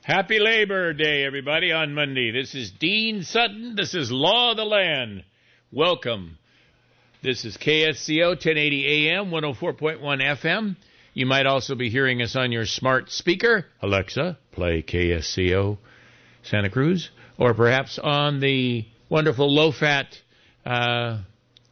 Happy Labor Day, everybody, on Monday. This is Dean Sutton. This is Law of the Land. Welcome. This is KSCO 1080 AM, 104.1 FM. You might also be hearing us on your smart speaker. Alexa, play KSCO Santa Cruz. Or perhaps on the wonderful low-fat app,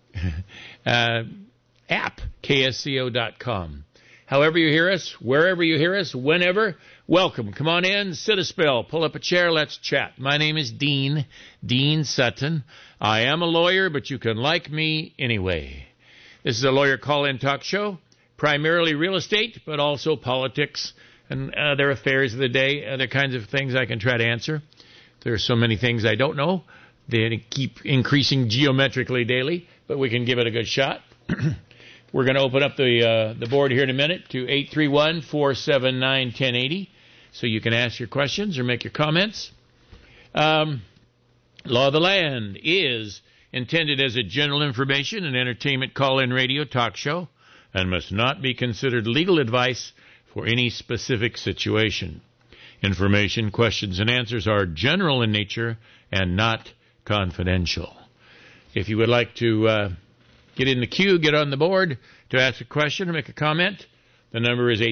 KSCO.com. However you hear us, wherever you hear us, whenever, welcome. Come on in, sit a spell, pull up a chair, let's chat. My name is Dean Sutton. I am a lawyer, but you can like me anyway. This is a lawyer call-in talk show, primarily real estate, but also politics and other affairs of the day, other kinds of things I can try to answer. There are so many things I don't know. They keep increasing geometrically daily, but we can give it a good shot. We're going to open up the board here in a minute to 831-479-1080, so you can ask your questions or make your comments. Law of the Land is intended as a general information and entertainment call-in radio talk show and must not be considered legal advice for any specific situation. Information, questions, and answers are general in nature and not confidential. If you would like to get in the queue, get on the board to ask a question or make a comment, the number is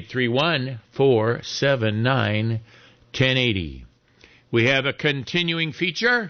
831-479-1080. We have a continuing feature,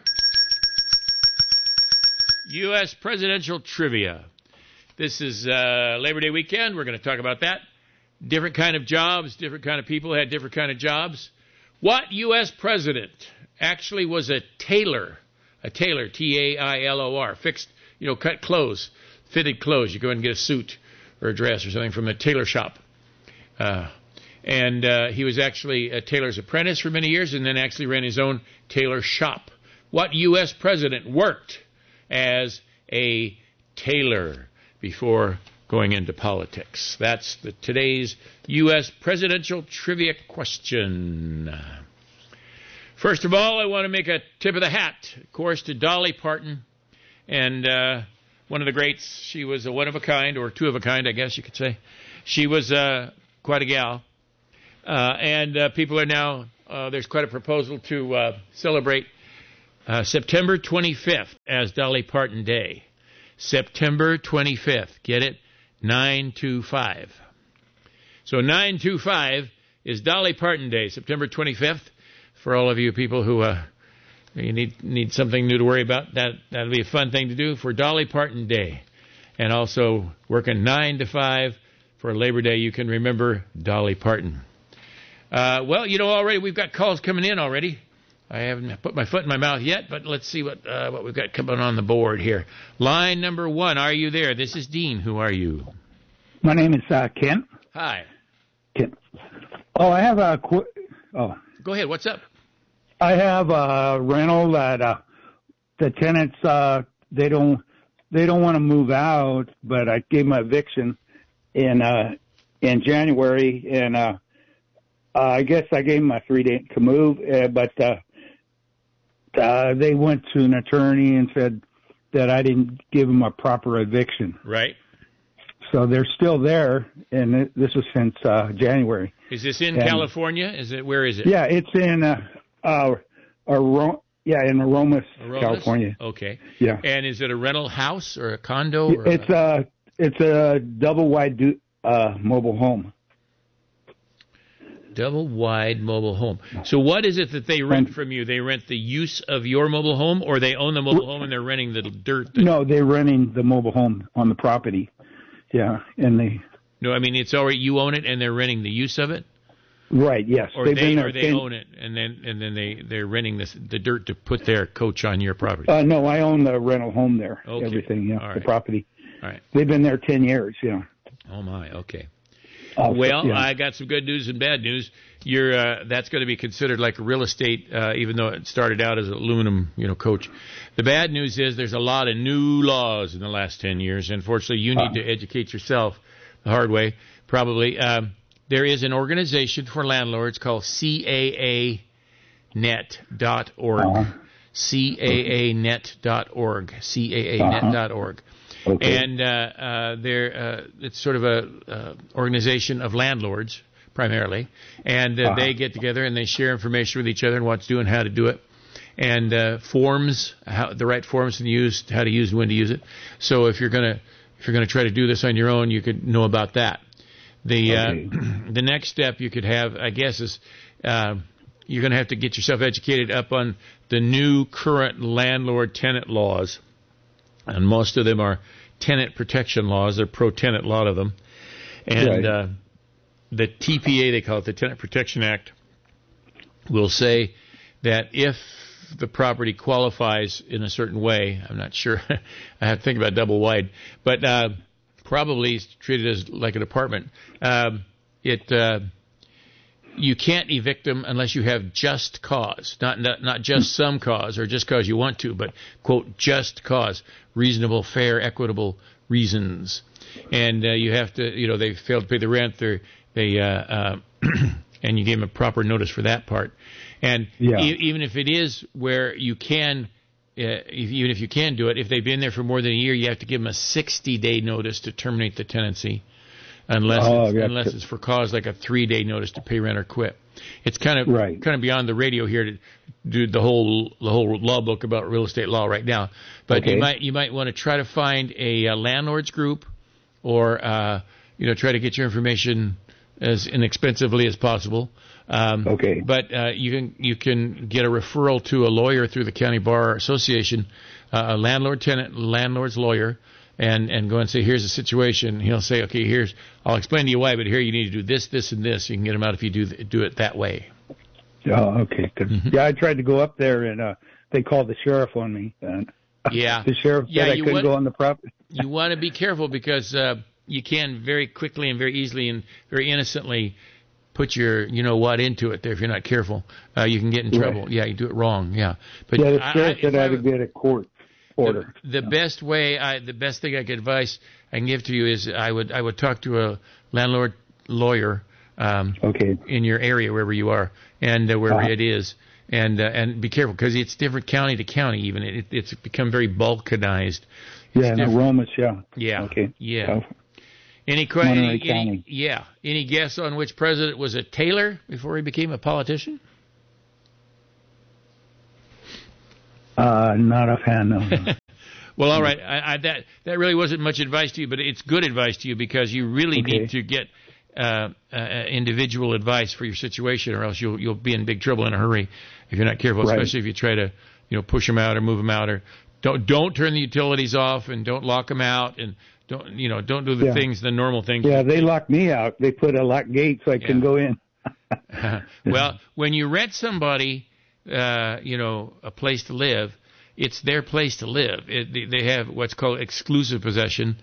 U.S. Presidential Trivia. This is Labor Day weekend. We're going to talk about that. Different kind of jobs, different kind of people had different kind of jobs. What U.S. president actually was a tailor, T-A-I-L-O-R, fixed, cut clothes, fitted clothes. You go and get a suit or a dress or something from a tailor shop. And he was actually a tailor's apprentice for many years and then actually ran his own tailor shop. What U.S. president worked as a tailor before going into politics? That's today's U.S. presidential trivia question. First of all, I want to make a tip of the hat, of course, to Dolly Parton. And one of the greats, she was a one of a kind, or two of a kind, I guess you could say. She was quite a gal. And people are now, there's quite a proposal to celebrate September 25th as Dolly Parton Day. September 25th. Get it? 925. So 925 is Dolly Parton Day, September 25th. For all of you people who you need something new to worry about, that'll be a fun thing to do for Dolly Parton Day. And also working 9 to 5 for Labor Day, you can remember Dolly Parton. Well, already we've got calls coming in already. I haven't put my foot in my mouth yet, but let's see what we've got coming on the board here. Line number 1, are you there? This is Dean. Who are you? My name is Kent. Hi. Kent. Oh, I have a Go ahead. What's up? I have a rental that the tenants they don't want to move out, but I gave them an eviction in January, and I guess I gave them a 3-day to move, but they went to an attorney and said that I didn't give them a proper eviction. Right. So they're still there, and this was since January. Is this in California? Where is it? Yeah, it's in Aromas, California. Okay. Yeah. And is it a rental house or a condo? Or it's a double wide mobile home. Double wide mobile home. So what is it that they rent from you? They rent the use of your mobile home, or they own the mobile home and they're renting the dirt? No, they're renting the mobile home on the property. Yeah, and they. No, I mean it's already you own it and they're renting the use of it. Right. Yes. Or they own it and then they're renting the dirt to put their coach on your property. No, I own the rental home there. Okay. Everything. Yeah. Right. The property. All right. They've been there 10 years. Yeah. Oh my. Okay. Yeah. I got some good news and bad news. That's going to be considered like real estate, even though it started out as an aluminum, coach. The bad news is there's a lot of new laws in the last 10 years. Unfortunately, you need to educate yourself the hard way, probably. There is an organization for landlords called CAAnet.org. CAAnet.org. CAAnet.org. Okay. And it's sort of a organization of landlords, primarily, and they get together and they share information with each other and what to do and how to do it, and forms, the right forms to use, how to use and when to use it. So if you're gonna try to do this on your own, you could know about that. The next step you could have, I guess, is you're going to have to get yourself educated up on the new current landlord-tenant laws, and most of them are tenant protection laws. They're pro-tenant, a lot of them. And the TPA, they call it, the Tenant Protection Act, will say that if the property qualifies in a certain way, I'm not sure, I have to think about double wide, but probably treated as like an apartment, you can't evict them unless you have just cause, not just some cause or just cause you want to, but, quote, just cause, reasonable, fair, equitable reasons. And you have to, they failed to pay the rent, and you gave them a proper notice for that part. And even if it is where you can, even if you can do it, if they've been there for more than a year, you have to give them a 60-day notice to terminate the tenancy. Unless it's for cause like a 3-day notice to pay rent or quit. It's kind of beyond the radio here to do the whole law book about real estate law right now. But you might want to try to find a landlords group, or try to get your information as inexpensively as possible. But you can get a referral to a lawyer through the County Bar Association, a landlord's lawyer. And go and say, here's the situation. He'll say, okay, I'll explain to you why, but here you need to do this, this, and this. You can get them out if you do it that way. Oh, okay. Yeah, I tried to go up there, and they called the sheriff on me. And the sheriff said I couldn't go on the property. You want to be careful because you can very quickly and very easily and very innocently put your what into it there if you're not careful. You can get in trouble. Right. Yeah, you do it wrong. Yeah. But the sheriff said I had to get a court order. The best way, the best thing I can give to you is I would talk to a landlord lawyer in your area wherever you are and wherever it is, and be careful because it's different county to county. Even it's become very balkanized. Aromas, Okay. Yeah. Any guess on which president was a Taylor before he became a politician? Not offhand, no. Well, all right. That really wasn't much advice to you, but it's good advice to you because you really need to get individual advice for your situation, or else you'll be in big trouble in a hurry if you're not careful. Especially if you try to push them out or move them out, or don't turn the utilities off and don't lock them out, and don't do the normal things. Yeah, they locked me out. They put a lock gate so I couldn't go in. Well, when you rent somebody a place to live, it's their place to live. They have what's called exclusive possession,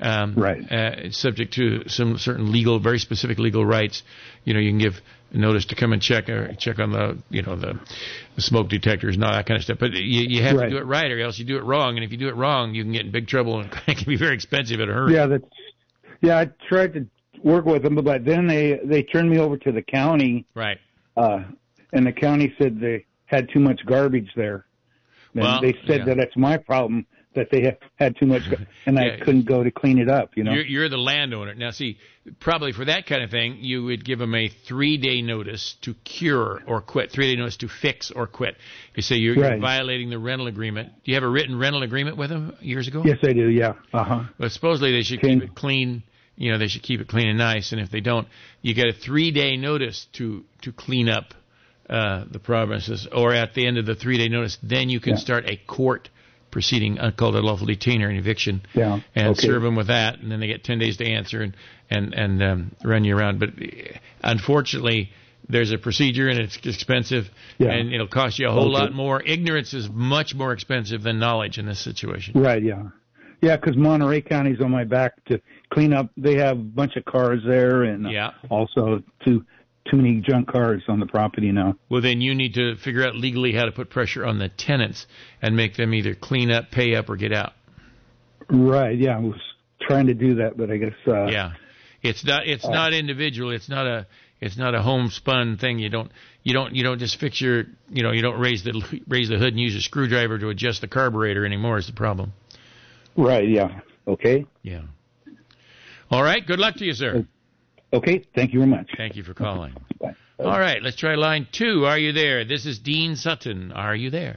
subject to some certain very specific legal rights. You can give notice to come and check on the smoke detectors and all that kind of stuff. But you have to do it right, or else you do it wrong. And if you do it wrong, you can get in big trouble, and it can be very expensive in a hurry. I tried to work with them, but then they turned me over to the county. Right. And the county said they had too much garbage there. And they said that it's my problem that they had too much, and I couldn't go to clean it up. You're the landowner. Now, see, probably for that kind of thing, you would give them a 3-day notice to cure or quit, 3-day notice to fix or quit. You say you're violating the rental agreement. Do you have a written rental agreement with them years ago? Yes, I do. Yeah. But supposedly they should keep it clean. They should keep it clean and nice. And if they don't, you get a 3-day notice to clean up the premises, or at the end of the 3-day notice, then you can start a court proceeding called a lawful detainer and eviction, and serve them with that, and then they get 10 days to answer and run you around. But unfortunately, there's a procedure, and it's expensive, and it'll cost you a whole lot more. Ignorance is much more expensive than knowledge in this situation. Right, yeah, because Monterey County's on my back to clean up. They have a bunch of cars there, and also too many junk cars on the property now. Well, then you need to figure out legally how to put pressure on the tenants and make them either clean up, pay up, or get out. Right. Yeah, I was trying to do that, but I guess. It's not individual. It's not a homespun thing. You don't just fix your. You don't raise the hood and use a screwdriver to adjust the carburetor anymore. Is the problem? Right. Yeah. Okay. Yeah. All right. Good luck to you, sir. Okay, thank you very much. Thank you for calling. Bye. All right, let's try line 2. Are you there? This is Dean Sutton. Are you there?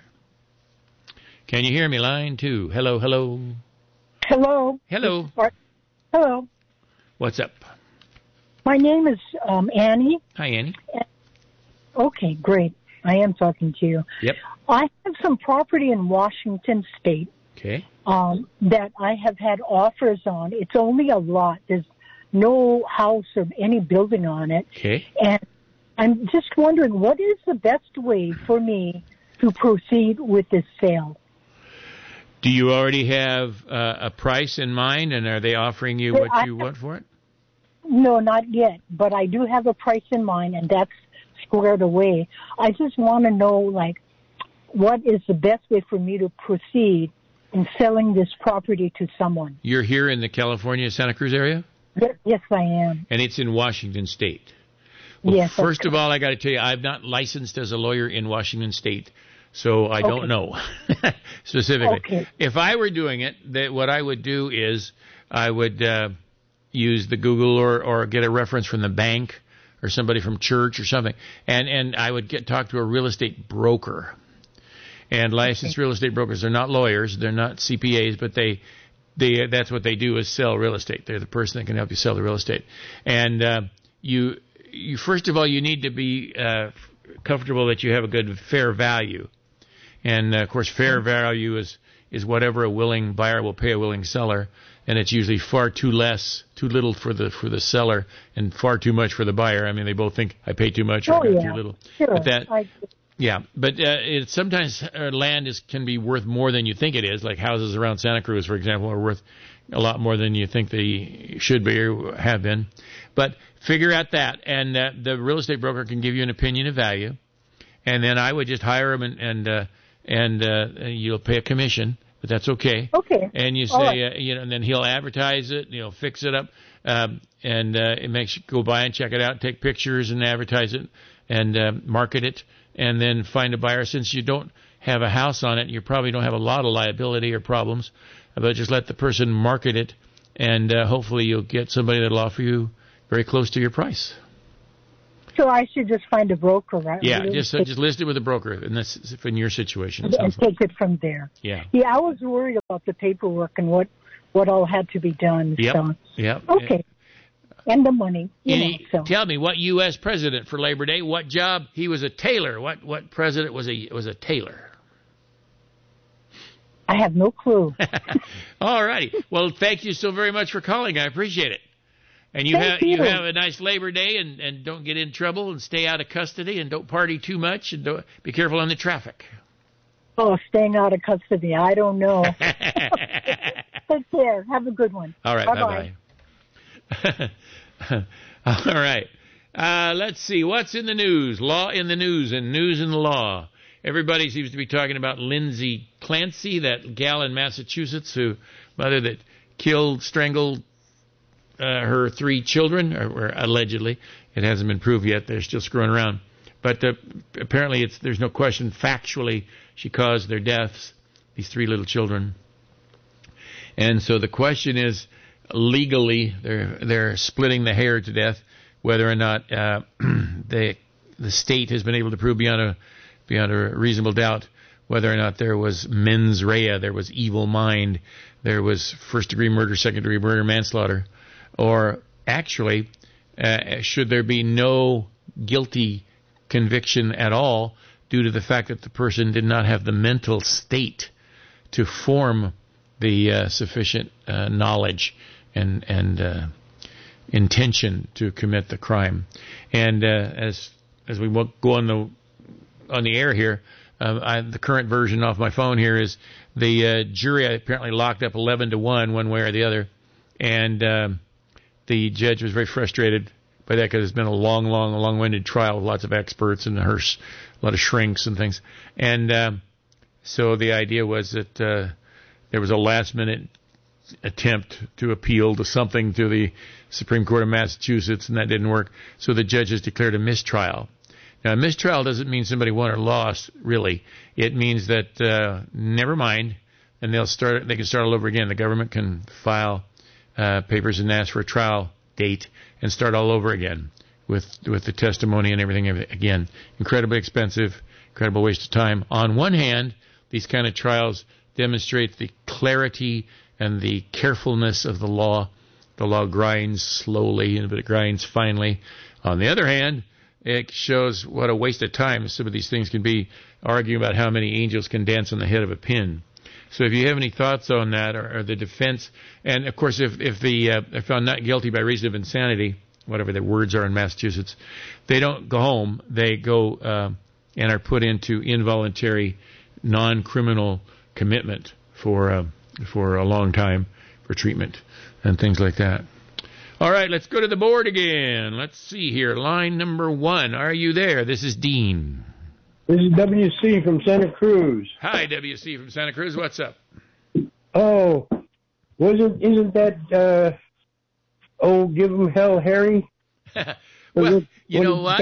Can you hear me? Line 2. Hello, hello. Hello. Hello. Hello. What's up? My name is Annie. Hi, Annie. Okay, great. I am talking to you. Yep. I have some property in Washington State Okay. that I have had offers on. It's only a lot. There's no house or any building on it. Okay. And I'm just wondering, what is the best way for me to proceed with this sale? Do you already have a price in mind, and are they offering you what you want for it? No, not yet, but I do have a price in mind, and that's squared away. I just want to know, like, what is the best way for me to proceed in selling this property to someone? You're here in the California, Santa Cruz area? Yes, I am. And it's in Washington State. Well, Yes. first of all, I got to tell you, I'm not licensed as a lawyer in Washington State, so I don't know specifically. Okay. If I were doing it, what I would do is I would use the Google or get a reference from the bank or somebody from church or something, and I would talk to a real estate broker. And licensed real estate brokers, they're not lawyers, they're not CPAs, but they that's what they do is sell real estate. They're the person that can help you sell the real estate. And you first of all, you need to be comfortable that you have a good fair value. And of course, fair value is whatever a willing buyer will pay a willing seller, and it's usually far too little for the seller, and far too much for the buyer. I mean, they both think I pay too much or I got too little. Sure. But sometimes land can be worth more than you think it is. Like houses around Santa Cruz, for example, are worth a lot more than you think they should be or have been. But figure out that, and the real estate broker can give you an opinion of value, and then I would just hire him, and you'll pay a commission, but that's okay. Okay. And you say, and then he'll advertise it, fix it up, and it makes you go by and check it out, take pictures and advertise it, and market it. And then find a buyer. Since you don't have a house on it, you probably don't have a lot of liability or problems, but just let the person market it, and hopefully you'll get somebody that'll offer you very close to your price. So I should just find a broker, right? Yeah, just list it with a broker, and that's in your situation. And take it from there. Yeah. Yeah, I was worried about the paperwork and what all had to be done. Yep. So. Yep. Okay. And the money. Tell me, what U.S. president for Labor Day? What job? He was a tailor. What president was a tailor? I have no clue. All righty. Well, thank you so very much for calling. I appreciate it. And you have a nice Labor Day, and don't get in trouble, and stay out of custody, and don't party too much, and don't be careful on the traffic. Oh, staying out of custody. I don't know. Take care. Have a good one. All right. Bye-bye. All right. Let's see. What's in the news? Law in the news and news in the law. Everybody seems to be talking about Lindsay Clancy, that gal in Massachusetts, mother that strangled her 3 children, or allegedly. It hasn't been proved yet. They're still screwing around. But apparently there's no question factually she caused their deaths, these 3 little children. And so the question is, legally, they're splitting the hair to death, whether or not the state has been able to prove beyond a reasonable doubt whether or not there was mens rea, there was evil mind, there was first-degree murder, second-degree murder, manslaughter, or actually, should there be no guilty conviction at all due to the fact that the person did not have the mental state to form the sufficient knowledge and intention to commit the crime. And as we go on the air here, the current version off my phone here is the jury apparently locked up 11-1 one way or the other, and the judge was very frustrated by that because it's been a long-winded trial with lots of experts and a lot of shrinks and things. And so the idea was that there was a last-minute attempt to appeal to something to the Supreme Court of Massachusetts, and that didn't work. So the judges declared a mistrial. Now, a mistrial doesn't mean somebody won or lost, really. It means that never mind, and they can start all over again. The government can file papers and ask for a trial date and start all over again with the testimony and everything. Again, incredibly expensive, incredible waste of time. On one hand, these kind of trials demonstrate the clarity and the carefulness of the law. The law grinds slowly, but it grinds finely. On the other hand, it shows what a waste of time some of these things can be, arguing about how many angels can dance on the head of a pin. So if you have any thoughts on that, or the defense, and of course if they're found not guilty by reason of insanity, whatever the words are in Massachusetts, they don't go home. They go and are put into involuntary, non-criminal commitment for a long time for treatment and things like that. All right, let's go to the board again. Let's see here. Line number 1. Are you there? This is Dean. This is WC from Santa Cruz. Hi, WC from Santa Cruz. What's up? Oh, isn't that give 'em hell, Harry? Well, you know what?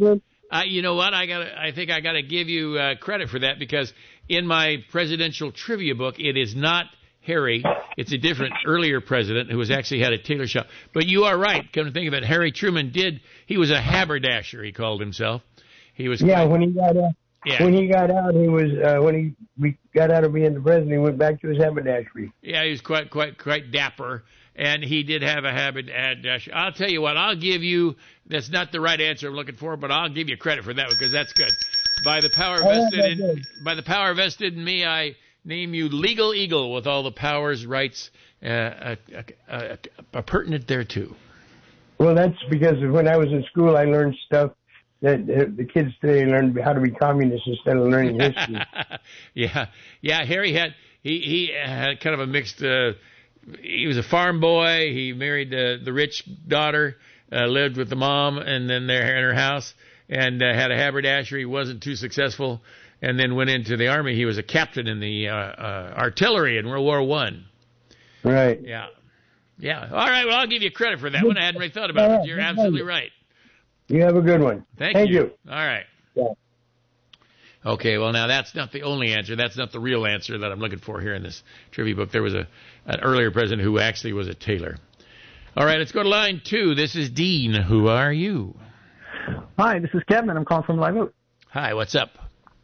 I think I gotta give you credit for that, because in my presidential trivia book, it is not Harry. It's a different earlier president who actually had a tailor shop. But you are right. Come to think of it, Harry Truman he was a haberdasher, he called himself. He was when he got out. Yeah. When he got out, he was we got out of being the president, he went back to his haberdashery. Yeah, he was quite dapper, and he did have a haberdasher. I'll tell you what, I'll give you, that's not the right answer I'm looking for, but I'll give you credit for that, because that's good. By the power vested in me, I name you Legal Eagle, with all the powers, rights pertinent thereto. Well, that's because when I was in school, I learned stuff that the kids today learn how to be communists instead of learning history. Yeah. Harry had kind of a mixed. He was a farm boy. He married the rich daughter, lived with the mom, and then they're in her house, and had a haberdashery. He wasn't too successful, and then went into the army. He was a captain in the artillery in World War I. Right. Yeah. All right. Well, I'll give you credit for that one. I hadn't really thought about it. You're absolutely right. You have a good one. Thank you. All right. Yeah. Okay, well, now that's not the only answer. That's not the real answer that I'm looking for here in this trivia book. There was an earlier president who actually was a tailor. All right, let's go to line 2. This is Dean. Who are you? Hi, this is Kevin. I'm calling from Live Oak. Hi, what's up?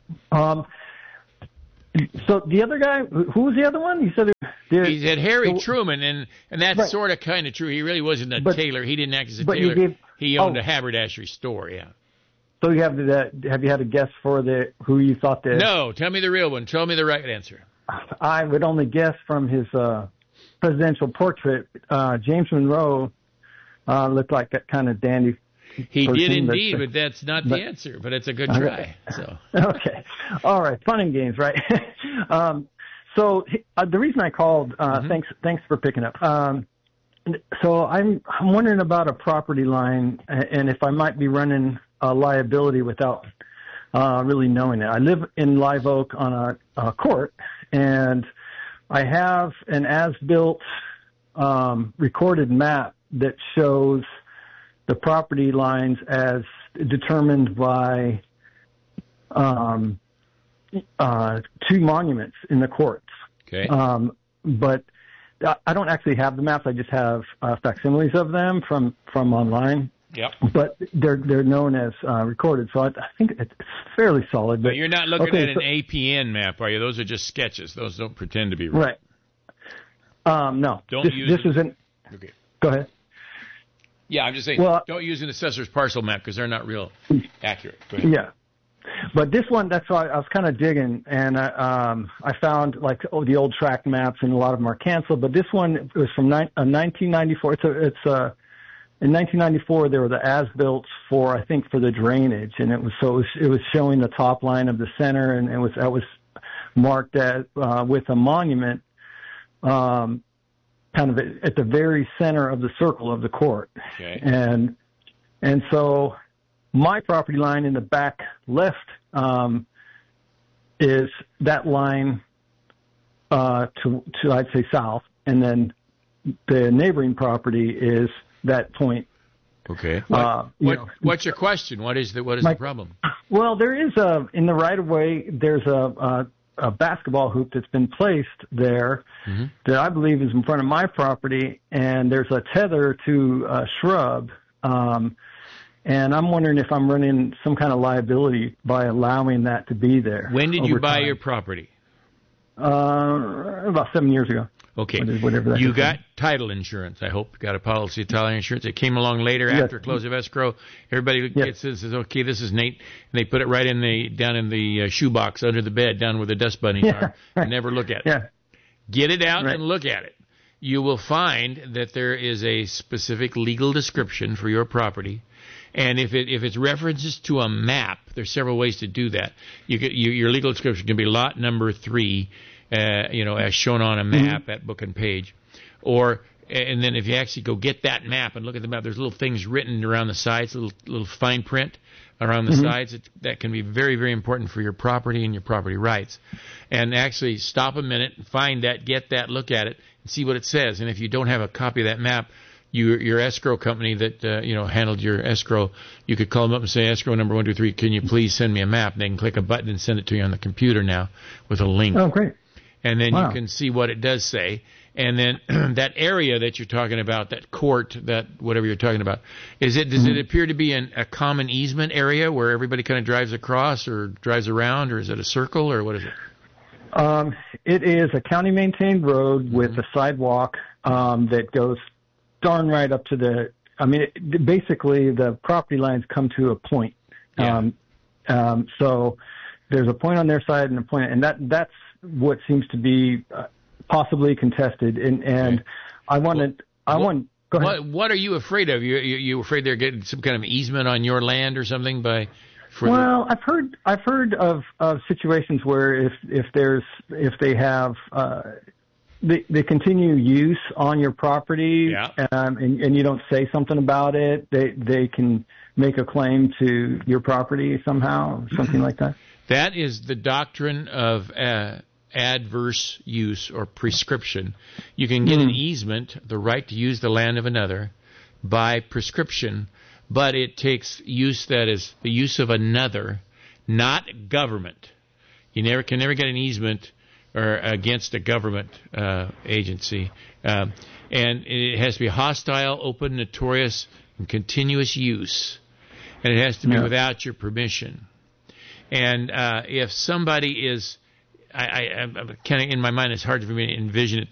So the other guy, who was the other one? You said he said Harry Truman, and that's right. Sort of kind of true. He really wasn't a tailor. He didn't act as a tailor. He owned a haberdashery store, yeah. So you have you had a guess for who you thought No, tell me the real one. Tell me the right answer. I would only guess from his presidential portrait. James Monroe looked like that kind of dandy. He did indeed, but that's not the answer. But it's a good try. So okay, all right, fun and games, right? So the reason I called, thanks for picking up. So I'm wondering about a property line, and if I might be running a liability without really knowing it. I live in Live Oak on a court, and I have an as-built recorded map that shows the property lines as determined by 2 monuments in the courts. Okay. But I don't actually have the maps. I just have facsimiles of them from online. Yep. But they're known as recorded, so I think it's fairly solid. But you're not looking at an APN map, are you? Those are just sketches. Those don't pretend to be real. Right. No. This isn't. Okay. Go ahead. Yeah, I'm just saying, don't use an assessor's parcel map because they're not real accurate. Go ahead. Yeah. But this one, that's why I was kind of digging, and I found the old tract maps, and a lot of them are canceled. But this one was from 1994. In 1994 there were the as-built for the drainage, and it was showing the top line of the center, and that was marked with a monument, kind of at the very center of the circle of the court. Okay. And so my property line in the back left is that line to I'd say south, and then the neighboring property is that point. Okay. What's your question? What is the problem? Well, there is in the right of way there's a a basketball hoop that's been placed there that I believe is in front of my property, and there's a tether to a shrub. And I'm wondering if I'm running some kind of liability by allowing that to be there. When did you buy your property? About 7 years ago. Okay. Whatever that you is. got title insurance, I hope. You got a policy of title insurance. It came along later after close of escrow. Everybody says, okay, this is Nate. And they put it right down in the shoebox under the bed, down where the dust bunnies are. And never look at it. Yeah. Get it out and look at it. You will find that there is a specific legal description for your property. And if it's references to a map, there's several ways to do that. Your legal description can be lot number 3, as shown on a map at book and page. And then if you actually go get that map and look at the map, there's little things written around the sides, little fine print around the sides that can be very, very important for your property and your property rights. And actually stop a minute and find that, get that, look at it, and see what it says. And if you don't have a copy of that map, your escrow company that handled your escrow, you could call them up and say, escrow number 123, can you please send me a map? And they can click a button and send it to you on the computer now with a link. Oh, great. And then you can see what it does say. And then that area that you're talking about, that court, that whatever you're talking about, does it appear to be a common easement area where everybody kind of drives across or drives around, or is it a circle, or what is it? It is a county-maintained road with a sidewalk that goes darn right up to basically the property lines come to a point. Yeah. So there's a point on their side and a point, and that's what seems to be possibly contested. And go ahead. What are you afraid of? You afraid they're getting some kind of easement on your land or something I've heard of situations where if they have they continue use on your property, and you don't say something about it, they can make a claim to your property somehow, something like that. That is the doctrine of adverse use or prescription. You can get an easement, the right to use the land of another, by prescription, but it takes use that is the use of another, not government. You can never get an easement or against a government agency, and it has to be hostile, open, notorious, and continuous use, and it has to be without your permission. And if somebody is, I kind of in my mind, it's hard for me to envision it